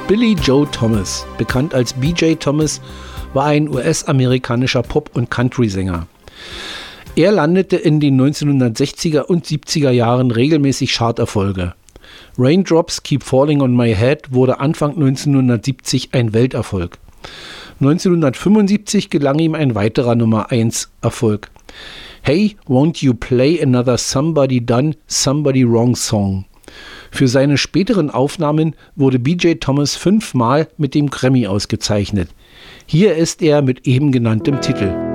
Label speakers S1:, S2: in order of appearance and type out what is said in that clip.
S1: Billy Joe Thomas, bekannt als B.J. Thomas, war ein US-amerikanischer Pop- und Country-Sänger. Er landete in den 1960er und 70er Jahren regelmäßig Charterfolge. Raindrops Keep Falling on My Head wurde Anfang 1970 ein Welterfolg. 1975 gelang ihm ein weiterer Nummer-1-Erfolg. Hey, won't you play another Somebody Done, Somebody Wrong Song? Für seine späteren Aufnahmen wurde B.J. Thomas 5-mal mit dem Grammy ausgezeichnet. Hier ist er mit eben genanntem Titel.